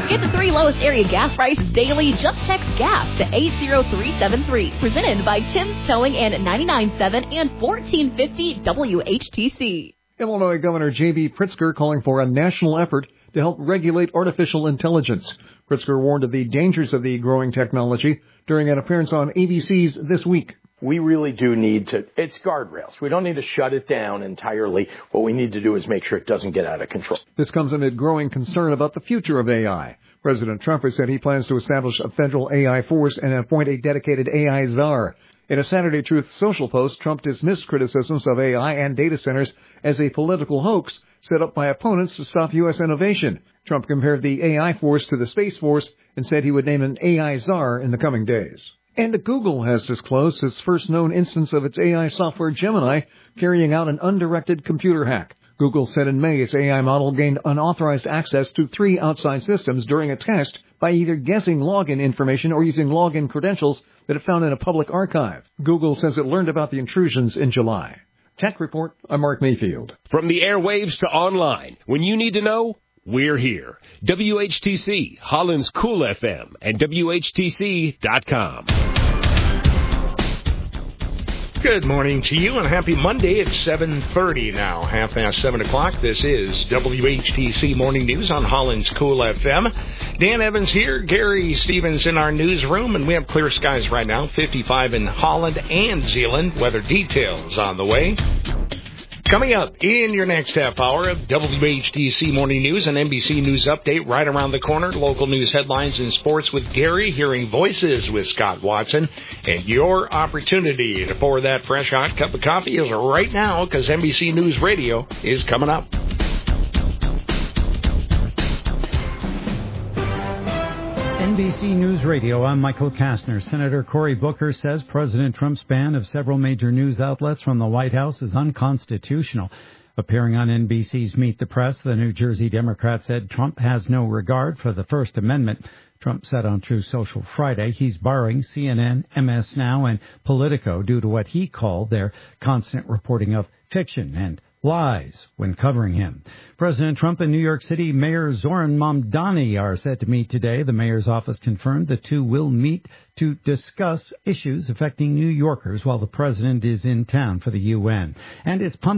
Get the 3 lowest area gas prices daily. Just text GAS to 80373. Presented by Tim's Towing and 99.7 and 1450 WHTC. Illinois Governor J.B. Pritzker calling for a national effort to help regulate artificial intelligence. Pritzker warned of the dangers of the growing technology during an appearance on ABC's This Week. We really do need it's guardrails. We don't need to shut it down entirely. What we need to do is make sure it doesn't get out of control. This comes amid growing concern about the future of AI. President Trump has said he plans to establish a federal AI force and appoint a dedicated AI czar. In a Saturday Truth social post, Trump dismissed criticisms of AI and data centers as a political hoax set up by opponents to stop U.S. innovation. Trump compared the AI force to the Space Force and said he would name an AI czar in the coming days. And Google has disclosed its first known instance of its AI software Gemini carrying out an undirected computer hack. Google said in May its AI model gained unauthorized access to 3 outside systems during a test by either guessing login information or using login credentials that it found in a public archive. Google says it learned about the intrusions in July. Tech Report, I'm Mark Mayfield. From the airwaves to online, when you need to know, we're here. WHTC, Holland's Cool FM, and WHTC.com. Good morning to you and happy Monday. It's 7:30 now, 7:30 o'clock. This is WHTC Morning News on Holland's Cool FM. Dan Evans here, Gary Stevens in our newsroom, and we have clear skies right now, 55 in Holland and Zeeland. Weather details on the way. Coming up in your next half hour of WHTC Morning News and NBC News Update right around the corner. Local news headlines and sports with Gary, hearing voices with Scott Watson. And your opportunity for that fresh hot cup of coffee is right now because NBC News Radio is coming up. NBC News Radio, I'm Michael Kastner. Senator Cory Booker says President Trump's ban of several major news outlets from the White House is unconstitutional. Appearing on NBC's Meet the Press, the New Jersey Democrat said Trump has no regard for the First Amendment. Trump said on True Social Friday he's barring CNN, MS Now, and Politico due to what he called their constant reporting of fiction and lies when covering him. President Trump and New York City Mayor Zoran Mamdani are set to meet today. The mayor's office confirmed the two will meet to discuss issues affecting New Yorkers while the president is in town for the UN. And it's pumpkin